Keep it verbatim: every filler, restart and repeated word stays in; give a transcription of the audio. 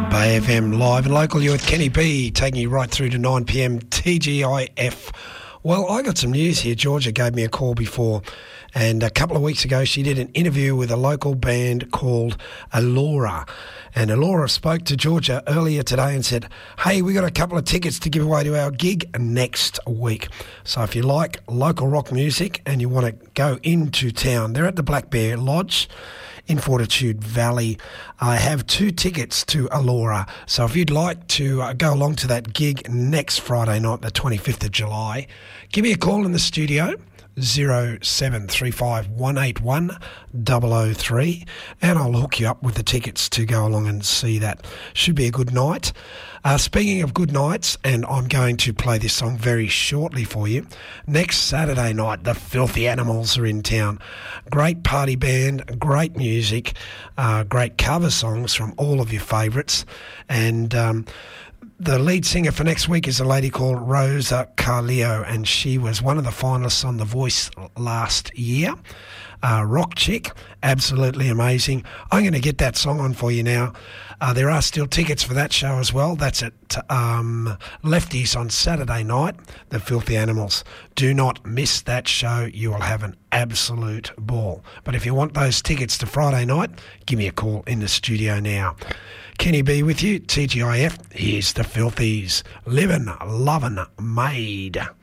Bay F M live and local. You're with Kenny B, taking you right through to nine p m T G I F. Well, I got some news here. Georgia gave me a call before, and a couple of weeks ago she did an interview with a local band called Alora. And Alora spoke to Georgia earlier today and said, hey, we got a couple of tickets to give away to our gig next week. So if you like local rock music and you want to go into town, they're at the Black Bear Lodge in Fortitude Valley. I have two tickets to Alora. So if you'd like to uh, go along to that gig next Friday night, the twenty-fifth of July, give me a call in the studio, zero seven three five one eight one zero zero three, and I'll hook you up with the tickets to go along and see that. Should be a good night. Uh, speaking of good nights, and I'm going to play this song very shortly for you, next Saturday night, the Filthy Animals are in town. Great party band, great music, uh, great cover songs from all of your favourites, and um, the lead singer for next week is a lady called Rosa Carleo, and she was one of the finalists on The Voice last year. Uh, rock chick, absolutely amazing. I'm going to get that song on for you now. Uh, there are still tickets for that show as well. That's at um, Lefties on Saturday night, The Filthy Animals. Do not miss that show. You will have an absolute ball. But if you want those tickets to Friday night, give me a call in the studio now. Kenny B with you, T G I F. Here's the Filthies. Livin', lovin', made.